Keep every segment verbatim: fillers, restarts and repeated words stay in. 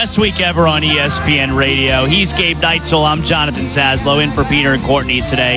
Best week ever on E S P N Radio. He's Gabe Neitzel. I'm Jonathan Zaslow, in for Peter and Courtney today.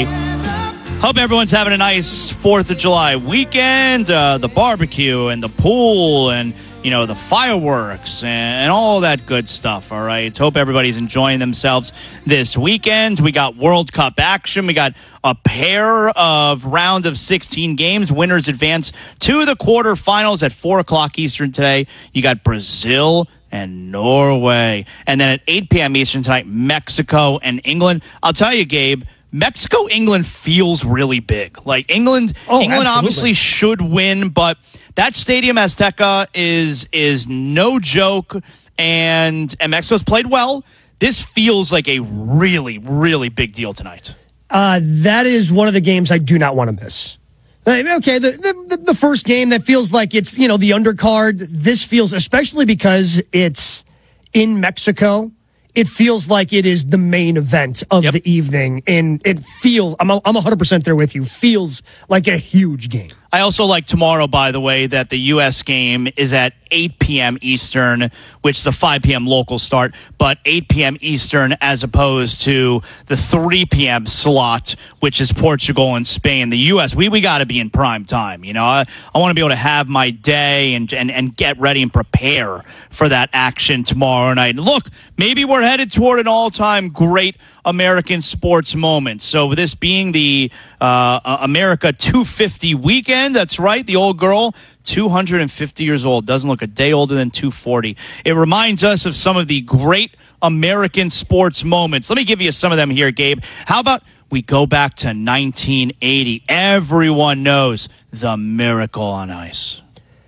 Hope everyone's having a nice fourth of July weekend. Uh, the barbecue and the pool and, you know, the fireworks and, and all that good stuff, all right? Hope everybody's enjoying themselves this weekend. We got World Cup action. We got a pair of round of sixteen games. Winners advance to the quarterfinals at four o'clock Eastern today. You got Brazil and Norway. And then at eight p.m. Eastern tonight, Mexico and England. I'll tell you, Gabe, Mexico, England feels really big. Like England, oh, England absolutely. obviously should win, but that Stadium Azteca is is no joke, and, and Mexico's played well. This feels like a really, really big deal tonight. Uh, that is one of the games I do not want to miss. Okay, the, the the first game that feels like it's, you know, the undercard. This feels, especially because it's in Mexico, it feels like it is the main event of Yep. the evening, and it feels, I'm I'm one hundred percent there with you, feels like a huge game. I also like tomorrow, by the way, that the U S game is at eight p.m. Eastern, which is a five p.m. local start, but eight p.m. Eastern as opposed to the three p.m. slot, which is Portugal and Spain. The U S, we, we got to be in prime time. You know, I, I want to be able to have my day and, and, and get ready and prepare for that action tomorrow night. And look, maybe we're headed toward an all-time great American sports moment. So this being the uh, America two fifty weekend, that's right, the old girl, two hundred fifty years old, doesn't look a day older than two forty. It reminds us of some of the great American sports moments. Let me give you some of them here, Gabe. How about we go back to nineteen eighty? Everyone knows the Miracle on Ice.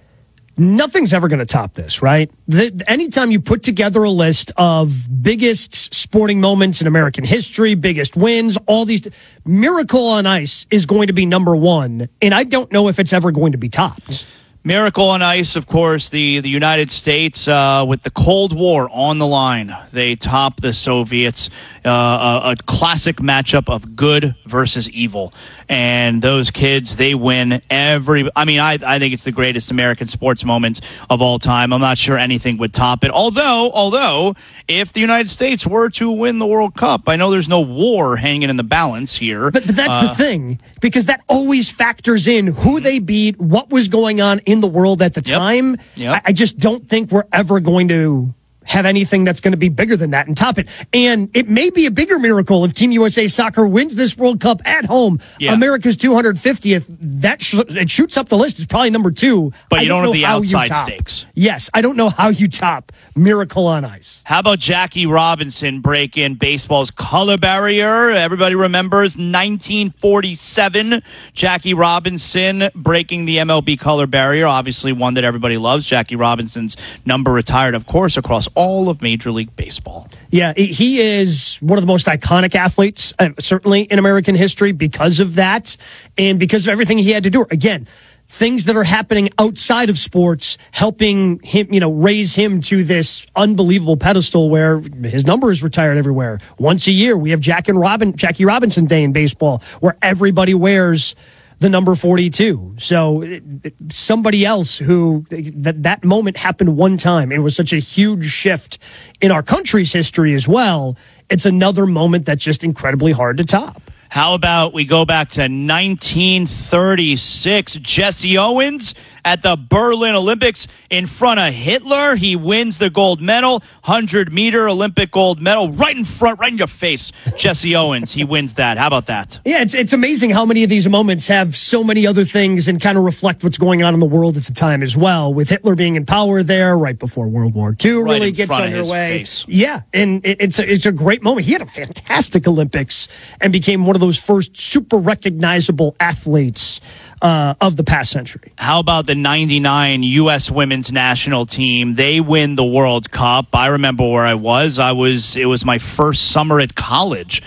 Nothing's ever going to top this, right? The, anytime you put together a list of biggest sporting moments in American history, biggest wins, all these, Miracle on Ice is going to be number one, and I don't know if it's ever going to be topped. Miracle on Ice, of course, the, the United States, uh, with the Cold War on the line, they top the Soviets, uh, a, a classic matchup of good versus evil. And those kids, they win every, I mean, I, I think it's the greatest American sports moment of all time. I'm not sure anything would top it. Although, although, if the United States were to win the World Cup, I know there's no war hanging in the balance here. But, but that's uh, the thing, because that always factors in who they beat, what was going on in the world at the Yep. time. Yep. I, I just don't think we're ever going to have anything that's going to be bigger than that and top it. And it may be a bigger miracle if Team U S A Soccer wins this World Cup at home. Yeah. America's two hundred fiftieth. That sh- it shoots up the list. It's probably number two. But I you don't know have the how you outside top. stakes. Yes, I don't know how you top Miracle on Ice. How about Jackie Robinson breaking baseball's color barrier? Everybody remembers nineteen forty-seven. Jackie Robinson breaking the M L B color barrier. Obviously one that everybody loves. Jackie Robinson's number retired, of course, across all of Major League Baseball. Yeah, he is one of the most iconic athletes, uh, certainly in American history, because of that and because of everything he had to do. Again, things that are happening outside of sports, helping him, you know, raise him to this unbelievable pedestal where his number is retired everywhere. Once a year, we have Jack and Robin, Jackie Robinson Day in baseball, where everybody wears the number forty-two. So it, it, somebody else who that that moment happened one time. It was such a huge shift in our country's history as well. It's another moment that's just incredibly hard to top. How about we go back to nineteen thirty-six? Jesse Owens at the Berlin Olympics in front of Hitler. He wins the gold medal, one hundred meter Olympic gold medal, right in front, right in your face. Jesse Owens, he wins that. How about that? Yeah, it's it's amazing how many of these moments have so many other things and kind of reflect what's going on in the world at the time as well. With Hitler being in power there right before World War Two Right really in gets front of his underway. face. Yeah, and it, it's a, it's a great moment. He had a fantastic Olympics and became one of those first super recognizable athletes uh, of the past century. How about the ninety-nine U S women's national team? They win the World Cup. I remember where I was. I was, it was my first summer at college,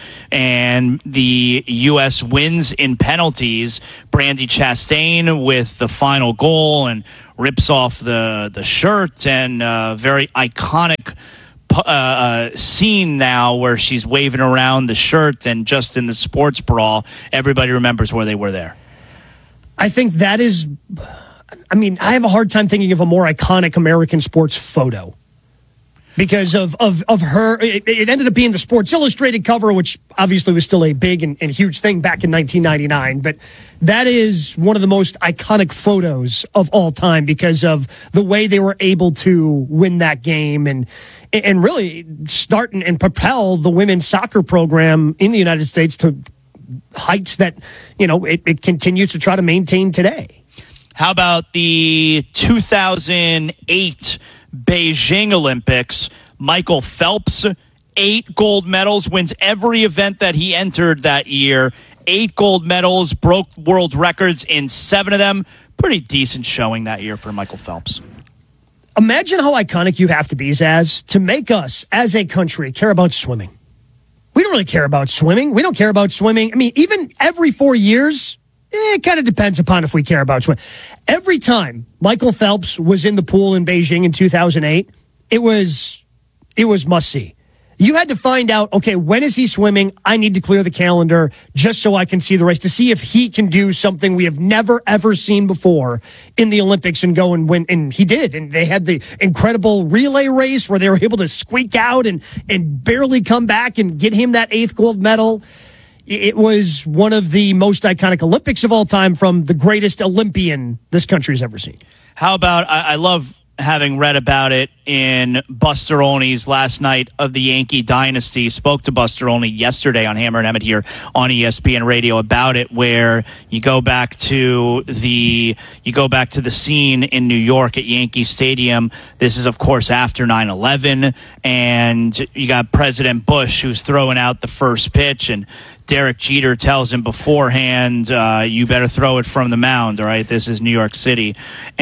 and the U S wins in penalties. Brandi Chastain with the final goal and rips off the, the shirt, and uh, very iconic Uh, uh, scene now where she's waving around the shirt, and just in the sports brawl, everybody remembers where they were there. I think that is, I mean, I have a hard time thinking of a more iconic American sports photo. because of, of, of her. It, it ended up being the Sports Illustrated cover, which obviously was still a big and, and huge thing back in nineteen ninety-nine. But that is one of the most iconic photos of all time because of the way they were able to win that game and and really start and, and propel the women's soccer program in the United States to heights that, you know, it, it continues to try to maintain today. How about the two thousand eight Beijing Olympics? Michael Phelps, eight gold medals, wins every event that he entered that year. Eight gold medals, broke world records in seven of them. Pretty decent showing that year for Michael Phelps. Imagine how iconic you have to be, Zaz, to make us, as a country, care about swimming. We don't really care about swimming. We don't care about swimming. I mean, even every four years, eh, it kind of depends upon if we care about swimming. Every time Michael Phelps was in the pool in Beijing in two thousand eight, it was, it was must-see. You had to find out, okay, when is he swimming? I need to clear the calendar just so I can see the race to see if he can do something we have never, ever seen before in the Olympics and go and win. And he did. And they had the incredible relay race where they were able to squeak out and, and barely come back and get him that eighth gold medal. It was one of the most iconic Olympics of all time from the greatest Olympian this country's ever seen. How about, I, I love having read about it in Buster Olney's Last Night of the Yankee Dynasty. Spoke to Buster Olney yesterday on Hammer and Emmett here on E S P N Radio about it, where you go back to the you go back to the scene in New York at Yankee Stadium. This is, of course, after nine eleven, and you got President Bush who's throwing out the first pitch, and Derek Jeter tells him beforehand, uh, you better throw it from the mound, all right? This is New York City.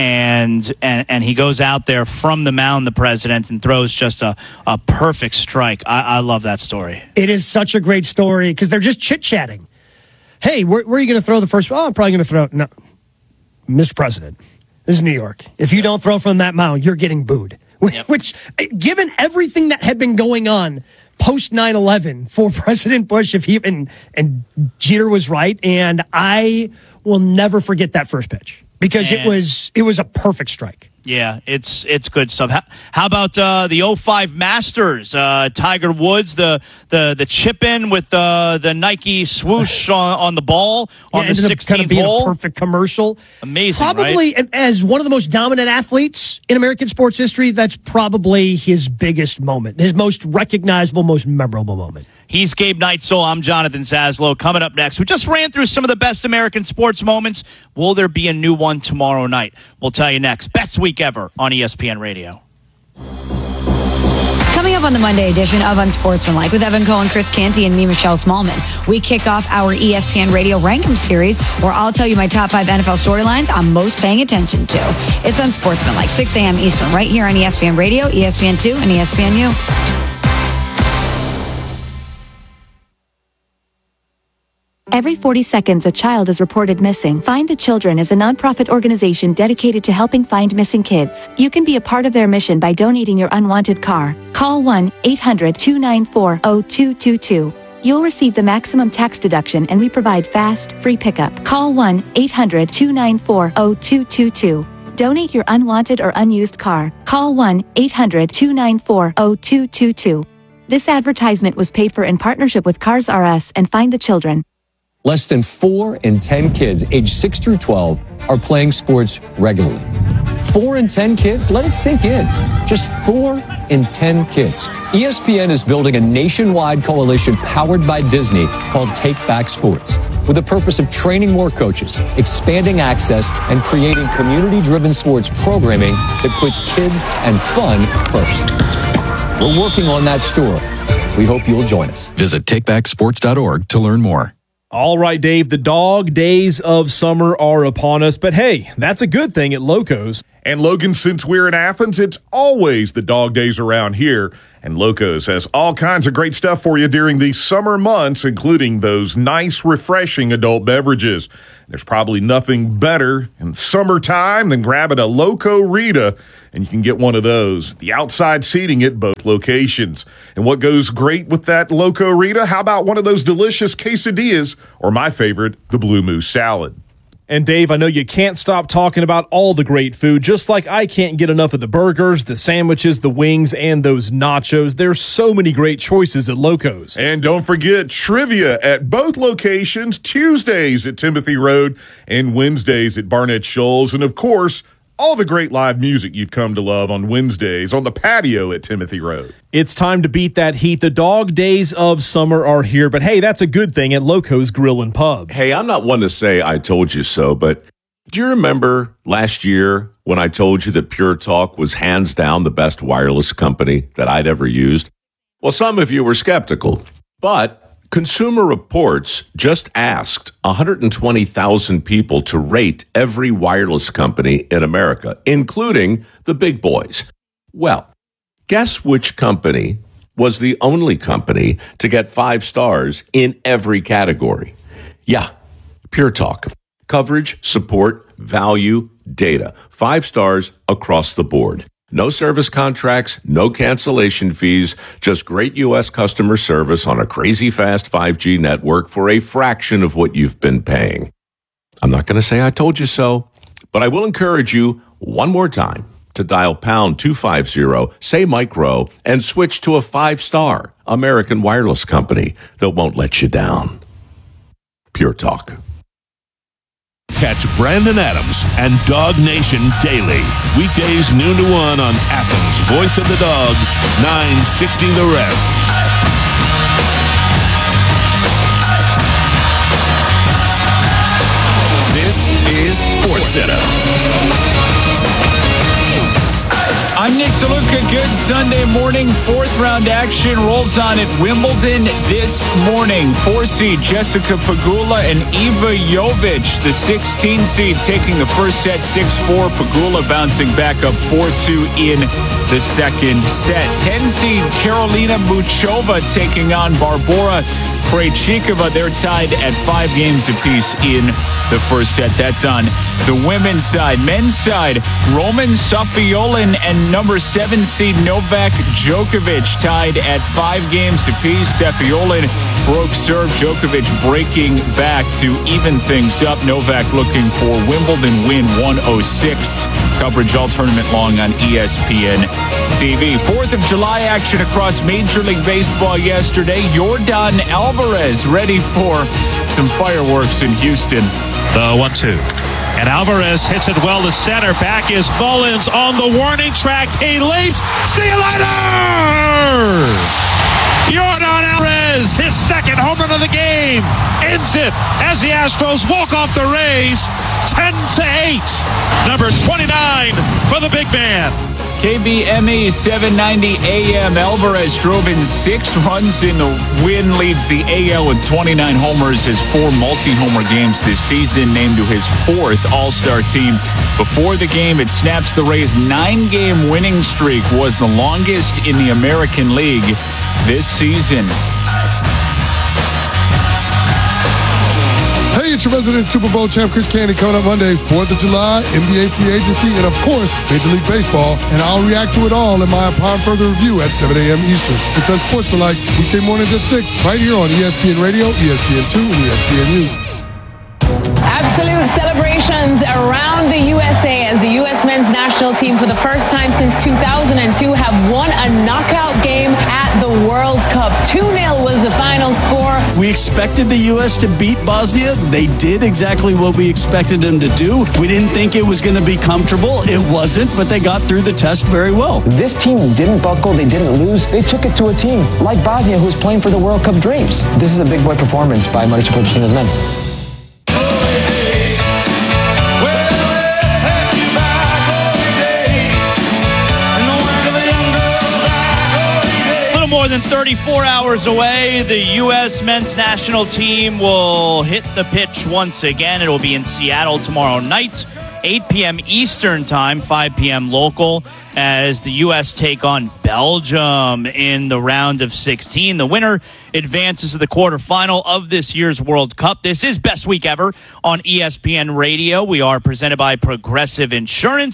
And and, and he goes out there from the mound, the president, and throws just a, a perfect strike. I, I love that story. It is such a great story because they're just chit-chatting. Hey, where, where are you going to throw the first? Oh, I'm probably going to throw. No, Mister President, this is New York. If you don't throw from that mound, you're getting booed. Yep. Which, given everything that had been going on post nine eleven for President Bush, if he and, and Jeter was right, and I will never forget that first pitch because Man. it was it was a perfect strike. Yeah, it's it's good stuff. How, how about uh, the oh five Masters? Uh, Tiger Woods, the the the chip in with uh, the Nike swoosh on, on the ball on yeah, the sixteenth kind of hole. A perfect commercial. Amazing, Probably right? As one of the most dominant athletes in American sports history, that's probably his biggest moment, his most recognizable, most memorable moment. He's Gabe Neitzel. I'm Jonathan Zaslow. Coming up next, we just ran through some of the best American sports moments. Will there be a new one tomorrow night? We'll tell you next. Best week ever on E S P N Radio. Coming up on the Monday edition of Unsportsmanlike with Evan Cohen, Chris Canty, and me, Michelle Smallman, we kick off our E S P N Radio Rankem series where I'll tell you my top five N F L storylines I'm most paying attention to. It's Unsportsmanlike, six a.m. Eastern, right here on E S P N Radio, E S P N two, and E S P N U. Every forty seconds, a child is reported missing. Find the Children is a nonprofit organization dedicated to helping find missing kids. You can be a part of their mission by donating your unwanted car. Call one eight hundred two nine four zero two two two. You'll receive the maximum tax deduction, and we provide fast, free pickup. Call one eight hundred two nine four zero two two two. Donate your unwanted or unused car. Call one eight hundred two nine four zero two two two. This advertisement was paid for in partnership with Cars R Us and Find the Children. Less than four in ten kids aged six through twelve are playing sports regularly. Four in ten kids? Let it sink in. Just four in ten kids. E S P N is building a nationwide coalition powered by Disney called Take Back Sports, with the purpose of training more coaches, expanding access, and creating community-driven sports programming that puts kids and fun first. We're working on that story. We hope you'll join us. Visit take back sports dot org to learn more. All right, Dave, the dog days of summer are upon us, but hey, that's a good thing at Locos. And Logan, since we're in Athens, it's always the dog days around here. And Locos has all kinds of great stuff for you during these summer months, including those nice, refreshing adult beverages. There's probably nothing better in summertime than grabbing a Loco Rita, and you can get one of those. The outside seating at both locations. And what goes great with that Loco Rita? How about one of those delicious quesadillas, or my favorite, the Blue Moose salad? And Dave, I know you can't stop talking about all the great food, just like I can't get enough of the burgers, the sandwiches, the wings, and those nachos. There's so many great choices at Loco's. And don't forget trivia at both locations, Tuesdays at Timothy Road and Wednesdays at Barnett Shoals. And, of course, all the great live music you've come to love on Wednesdays on the patio at Timothy Road. It's time to beat that heat. The dog days of summer are here, but hey, that's a good thing at Loco's Grill and Pub. Hey, I'm not one to say I told you so, but do you remember last year when I told you that Pure Talk was hands down the best wireless company that I'd ever used? Well, some of you were skeptical, but Consumer Reports just asked one hundred twenty thousand people to rate every wireless company in America, including the big boys. Well, guess which company was the only company to get five stars in every category? Yeah, Pure Talk. Coverage, support, value, data. Five stars across the board. No service contracts, no cancellation fees, just great U S customer service on a crazy fast five G network for a fraction of what you've been paying. I'm not going to say I told you so, but I will encourage you one more time to dial pound two fifty, say micro, and switch to a five-star American wireless company that won't let you down. Pure Talk. Catch Brandon Adams and Dog Nation daily. Weekdays noon to one on Athens' Voice of the Dogs, nine sixty The Ref. This is SportsCenter. I'm Nick DeLuca. Good Sunday morning. Fourth round action rolls on at Wimbledon this morning. Four seed Jessica Pegula and Eva Jovic, the sixteen seed, taking the first set six four. Pegula bouncing back up four two in the second set. ten seed Karolina Muchova taking on Barbora Krejcikova. They're tied at five games apiece in the first set. That's on the women's side. Men's side, Roman Safiullin and number seven seed Novak Djokovic tied at five games apiece. Safiullin broke serve. Djokovic breaking back to even things up. Novak looking for Wimbledon win one oh six. Coverage all tournament long on E S P N T V. Fourth of July action across Major League Baseball yesterday. Yordan Alvarez ready for some fireworks in Houston. The one two. And Alvarez hits it well to center. Back is Mullins on the warning track. He leaps. See you later! Yordan Alvarez, his second home run of the game, ends it as the Astros walk off the Rays ten to eight. Number twenty-nine for the big man. K B M E seven ninety A M. Alvarez drove in six runs in the win, leads the A L with twenty-nine homers, his four multi-homer games this season, named to his fourth All-Star team. Before the game, it snaps the Rays' nine-game winning streak, was the longest in the American League this season. Hey, it's your resident Super Bowl champ, Chris Canty, coming up Monday, fourth of July, N B A free agency, and of course, Major League Baseball. And I'll react to it all in my Upon Further Review at seven a.m. Eastern. It's Unsportsmanlike, weekday mornings at six, right here on E S P N Radio, E S P N two, and E S P N U. Absolute celebrations around the U S A as the U S men's national team, for the first time since two thousand two, have won a knockout game at the World Cup. two nil was the final score. We expected the U S to beat Bosnia. They did exactly what we expected them to do. We didn't think it was going to be comfortable. It wasn't, but they got through the test very well. This team didn't buckle. They didn't lose. They took it to a team like Bosnia, who's playing for the World Cup dreams. This is a big boy performance by Mauricio Pochettino's men. More than thirty-four hours away, the U S men's national team will hit the pitch once again. It will be in Seattle tomorrow night, eight p.m. Eastern time, five p.m. local, as the U S take on Belgium in the round of sixteen. The winner advances to the quarterfinal of this year's World Cup. This is Best Week Ever on E S P N Radio. We are presented by Progressive Insurance.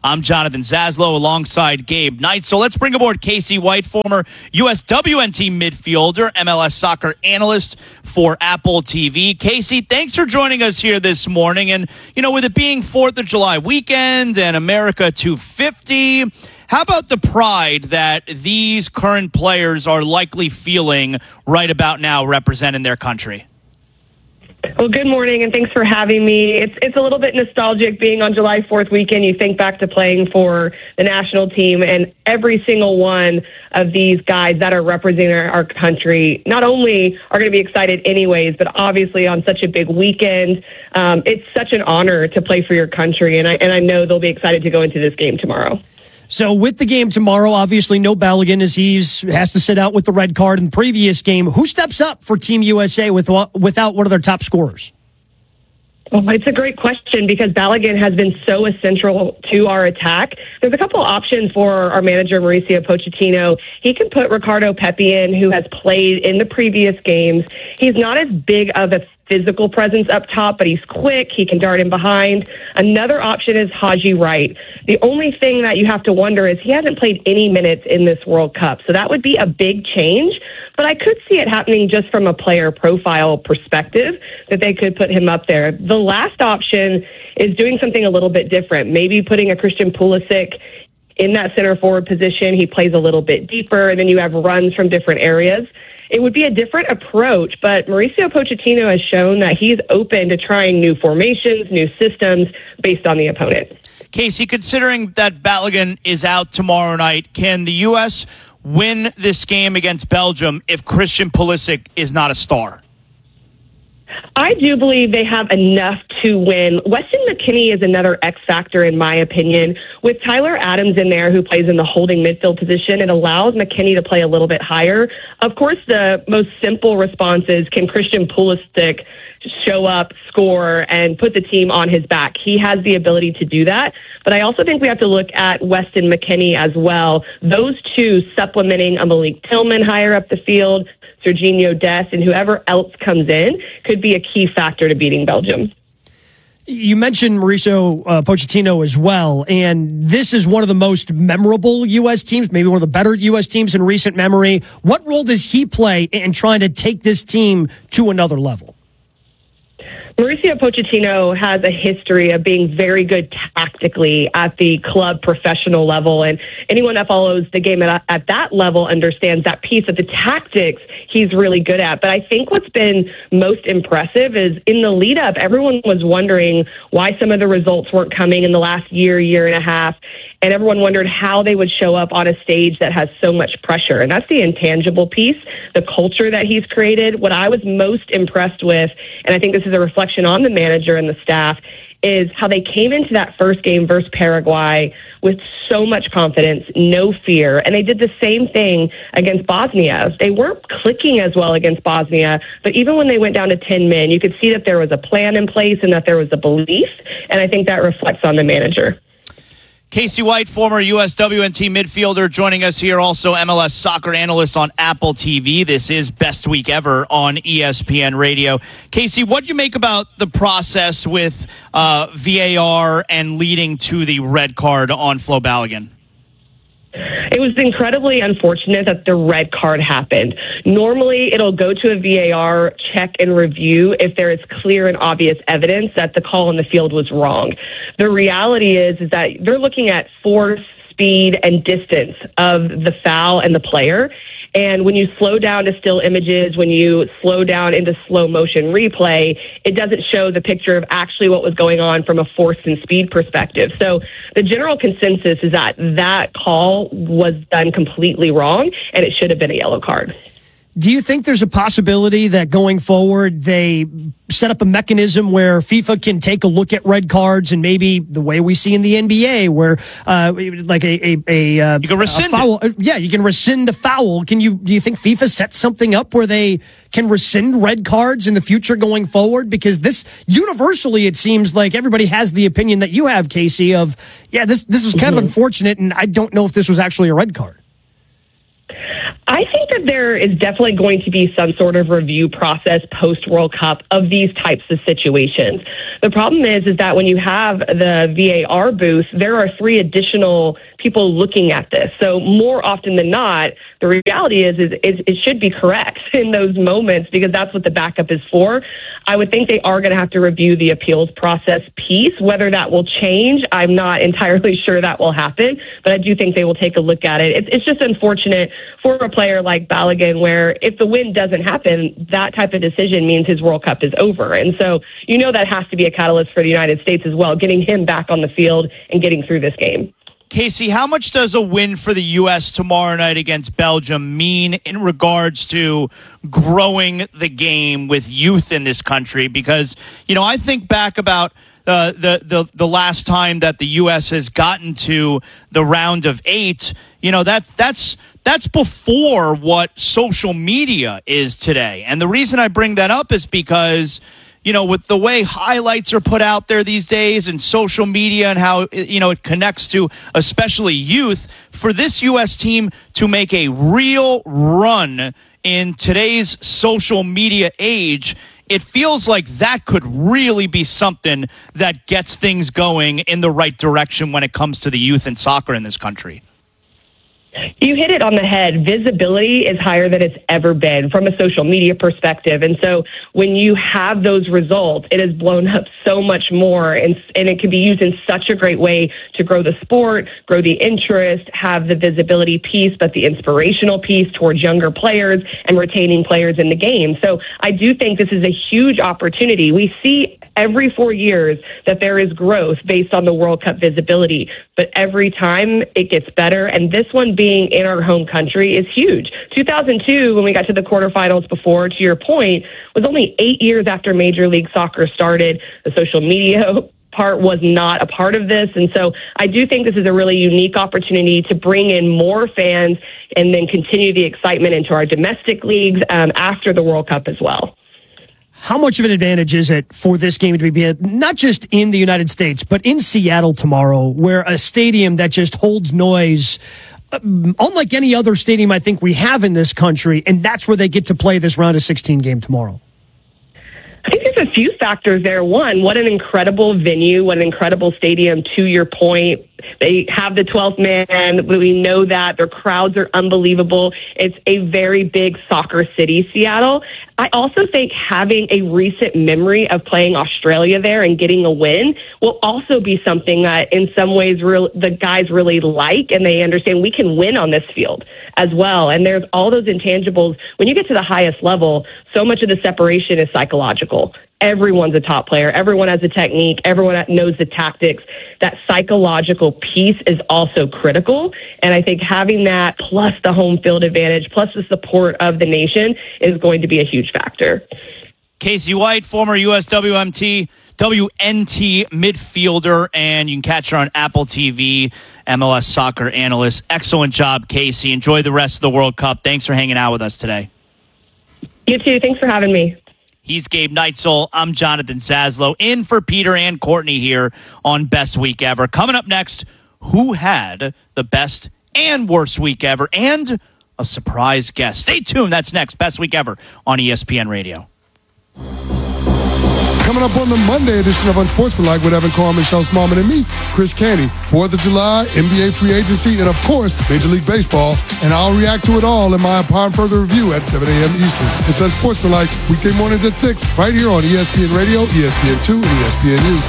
I'm Jonathan Zaslow alongside Gabe Knight. So let's bring aboard Casey White, former U S W N T midfielder, M L S soccer analyst for Apple T V. Casey, thanks for joining us here this morning. And, you know, with it being fourth of July weekend and America two fifty, how about the pride that these current players are likely feeling right about now representing their country? Well, good morning, and thanks for having me. It's it's a little bit nostalgic being on July fourth weekend. You think back to playing for the national team, and every single one of these guys that are representing our, our country not only are going to be excited anyways, but obviously on such a big weekend. Um, it's such an honor to play for your country, and I, and I know they'll be excited to go into this game tomorrow. So with the game tomorrow, obviously no Balogun as he's has to sit out with the red card in the previous game. Who steps up for Team U S A with, without one of their top scorers? Well, it's a great question because Balogun has been so essential to our attack. There's a couple options for our manager, Mauricio Pochettino. He can put Ricardo Pepi in, who has played in the previous games. He's not as big of a physical presence up top, but he's quick. He can dart in behind. Another option is Haji Wright. The only thing that you have to wonder is he hasn't played any minutes in this World Cup, so that would be a big change. But I could see it happening just from a player profile perspective, that they could put him up there. The last option is doing something a little bit different, maybe putting a Christian Pulisic in that center forward position. He plays a little bit deeper, and then you have runs from different areas. It would be a different approach, but Mauricio Pochettino has shown that he's open to trying new formations, new systems based on the opponent. Casey, considering that Balogun is out tomorrow night, can the U S win this game against Belgium if Christian Pulisic is not a star? I do believe they have enough to win. Weston McKennie is another X factor, in my opinion. With Tyler Adams in there, who plays in the holding midfield position, it allows McKennie to play a little bit higher. Of course, the most simple response is, can Christian Pulisic show up, score, and put the team on his back? He has the ability to do that. But I also think we have to look at Weston McKennie as well. Those two supplementing a Malik Tillman higher up the field, Serginho Dest, and whoever else comes in could be a key factor to beating Belgium. You mentioned Mauricio uh, Pochettino as well, and this is one of the most memorable U S teams, maybe one of the better U S teams in recent memory. What role does he play in trying to take this team to another level? Mauricio Pochettino has a history of being very good tactically at the club professional level, and anyone that follows the game at, at that level understands that piece of the tactics he's really good at. But I think what's been most impressive is in the lead up, everyone was wondering why some of the results weren't coming in the last year, year and a half, and everyone wondered how they would show up on a stage that has so much pressure. And that's the intangible piece, the culture that he's created. What I was most impressed with, and I think this is a reflection on the manager and the staff, is how they came into that first game versus Paraguay with so much confidence, no fear. And they did the same thing against Bosnia. They weren't clicking as well against Bosnia, but even when they went down to ten men, you could see that there was a plan in place and that there was a belief. And I think that reflects on the manager. Casey White, former U S W N T midfielder, joining us here, also M L S soccer analyst on Apple T V. This is Best Week Ever on E S P N Radio. Casey, what do you make about the process with uh, V A R and leading to the red card on Flo Balogun? It was incredibly unfortunate that the red card happened. Normally, it'll go to a V A R check and review if there is clear and obvious evidence that the call in the field was wrong. The reality is, is that they're looking at force, speed, and distance of the foul and the player. And when you slow down to still images, when you slow down into slow motion replay, it doesn't show the picture of actually what was going on from a force and speed perspective. So the general consensus is that that call was done completely wrong, and it should have been a yellow card. Do you think there's a possibility that going forward they set up a mechanism where FIFA can take a look at red cards and maybe the way we see in the N B A where uh, like a, a, a, uh, you can rescind a foul, it. Yeah, you can rescind a foul. Can you, do you think FIFA sets something up where they can rescind red cards in the future going forward? Because this universally, it seems like everybody has the opinion that you have, Casey, of, yeah, this, this is kind mm-hmm. of unfortunate and I don't know if this was actually a red card. I think that there is definitely going to be some sort of review process post-World Cup of these types of situations. The problem is, is that when you have the V A R booth, there are three additional people looking at this. So more often than not, the reality is, is, is it should be correct in those moments because that's what the backup is for. I would think they are going to have to review the appeals process piece. Whether that will change, I'm not entirely sure that will happen, but I do think they will take a look at it. It's, it's just unfortunate for a player like Balogun where if the win doesn't happen, that type of decision means his World Cup is over. And so you know that has to be a catalyst for the United States as well, getting him back on the field and getting through this game. Casey, how much does a win for the U S tomorrow night against Belgium mean in regards to growing the game with youth in this country? Because, you know, I think back about uh, the, the, the last time that the U S has gotten to the round of eight, you know, that's, that's, that's before what social media is today. And the reason I bring that up is because, you know, with the way highlights are put out there these days and social media and how, you know, it connects to especially youth, for this U S team to make a real run in today's social media age, it feels like that could really be something that gets things going in the right direction when it comes to the youth and soccer in this country. You hit it on the head. Visibility is higher than it's ever been from a social media perspective. And so when you have those results, it has blown up so much more. And, and it can be used in such a great way to grow the sport, grow the interest, have the visibility piece, but the inspirational piece towards younger players and retaining players in the game. So I do think this is a huge opportunity. We see every four years that there is growth based on the World Cup visibility, but every time it gets better. And this one being in our home country is huge. two thousand two, when we got to the quarterfinals before, to your point, was only eight years after Major League Soccer started. The social media part was not a part of this. And so I do think this is a really unique opportunity to bring in more fans and then continue the excitement into our domestic leagues um, after the World Cup as well. How much of an advantage is it for this game to be not just in the United States, but in Seattle tomorrow, where a stadium that just holds noise, uh, unlike any other stadium I think we have in this country, and that's where they get to play this round of sixteen game tomorrow? I think there's a few factors there. One, what an incredible venue, what an incredible stadium, to your point. They have the twelfth man. We know that. Their crowds are unbelievable. It's a very big soccer city, Seattle. I also think having a recent memory of playing Australia there and getting a win will also be something that in some ways real, the guys really like, and they understand we can win on this field as well. And there's all those intangibles. When you get to the highest level, so much of the separation is psychological. Everyone's a top player. Everyone has a technique. Everyone knows the tactics. That psychological piece is also critical. And I think having that plus the home field advantage, plus the support of the nation is going to be a huge factor. Casey White, former U S W M T, W N T midfielder, and you can catch her on Apple T V, M L S soccer analyst. Excellent job, Casey. Enjoy the rest of the World Cup. Thanks for hanging out with us today. You too. Thanks for having me. He's Gabe Neitzel. I'm Jonathan Zaslow, in for Peter and Courtney here on Best Week Ever. Coming up next, who had the best and worst week ever, and a surprise guest. Stay tuned. That's next. Best Week Ever on E S P N Radio. Coming up on the Monday edition of Unsportsmanlike with Evan Carr, Michelle Smallman, and me, Chris Canty. fourth of July, N B A free agency, and of course, Major League Baseball. And I'll react to it all in my upon further review at seven a.m. Eastern. It's Unsportsmanlike, weekday mornings at six, right here on E S P N Radio, E S P N two, and E S P N U.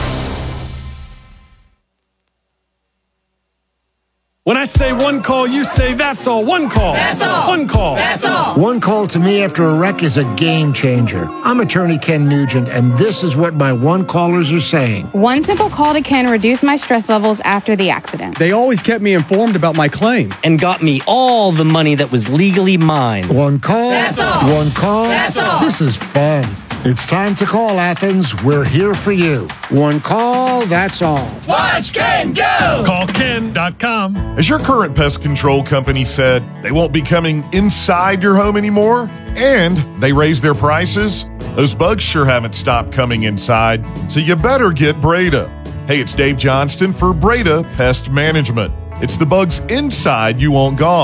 When I say one call, you say that's all. One call. That's all. One call. That's all. One call to me after a wreck is a game changer. I'm attorney Ken Nugent, and this is what my one callers are saying. One simple call to Ken reduced my stress levels after the accident. They always kept me informed about my claim. And got me all the money that was legally mine. One call. That's all. One call. That's all. This is fun. It's time to call, Athens. We're here for you. One call, that's all. Watch Ken go! Call Ken dot com. As your current pest control company said, they won't be coming inside your home anymore, and they raised their prices, those bugs sure haven't stopped coming inside, so you better get Breda. Hey, it's Dave Johnston for Breda Pest Management. It's the bugs inside you want gone.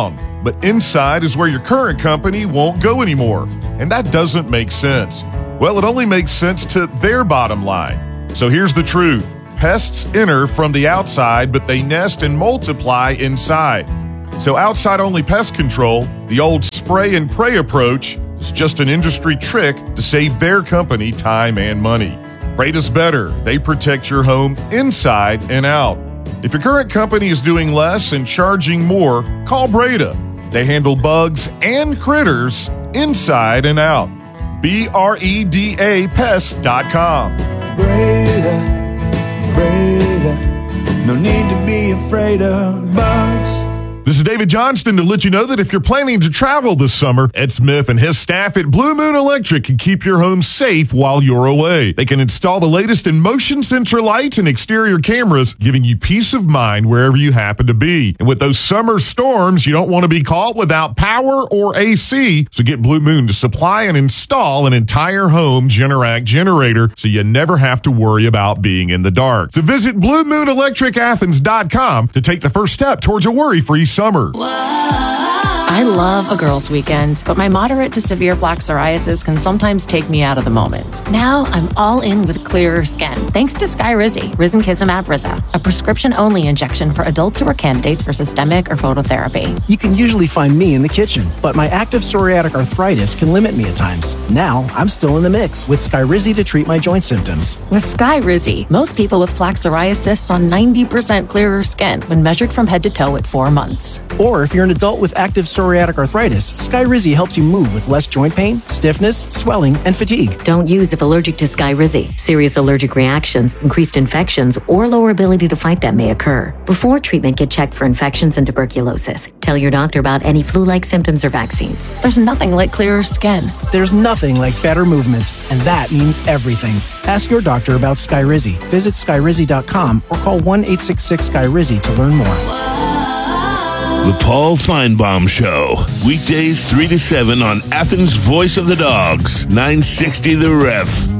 but inside is where your current company won't go anymore. And that doesn't make sense. Well, it only makes sense to their bottom line. So here's the truth. Pests enter from the outside, but they nest and multiply inside. So outside-only pest control, the old spray and pray approach, is just an industry trick to save their company time and money. Breda's better. They protect your home inside and out. If your current company is doing less and charging more, call Breda. They handle bugs and critters inside and out. B R E D A pest dot com. Breda, Breda, no need to be afraid of bugs. This is David Johnston to let you know that if you're planning to travel this summer, Ed Smith and his staff at Blue Moon Electric can keep your home safe while you're away. They can install the latest in motion sensor lights and exterior cameras, giving you peace of mind wherever you happen to be. And with those summer storms, you don't want to be caught without power or A C, so get Blue Moon to supply and install an entire home Generac generator so you never have to worry about being in the dark. So visit blue moon electric athens dot com to take the first step towards a worry-free summer. I love a girls' weekend, but my moderate to severe plaque psoriasis can sometimes take me out of the moment. Now I'm all in with clearer skin, thanks to Skyrizi, Risankizumab Riza, a prescription-only injection for adults who are candidates for systemic or phototherapy. You can usually find me in the kitchen, but my active psoriatic arthritis can limit me at times. Now I'm still in the mix with Skyrizi to treat my joint symptoms. With Skyrizi, most people with plaque psoriasis saw ninety percent clearer skin when measured from head to toe at four months. Or if you're an adult with active psoriatic arthritis, Skyrizi helps you move with less joint pain, stiffness, swelling, and fatigue. Don't use if allergic to Skyrizi. Serious allergic reactions, increased infections, or lower ability to fight them may occur. Before treatment, get checked for infections and tuberculosis. Tell your doctor about any flu-like symptoms or vaccines. There's nothing like clearer skin. There's nothing like better movement, and that means everything. Ask your doctor about Skyrizi. Visit skyrizi dot com or call one eight six six Skyrizi to learn more. The Paul Feinbaum Show. Weekdays three to seven on Athens' Voice of the Dogs, nine sixty The Ref.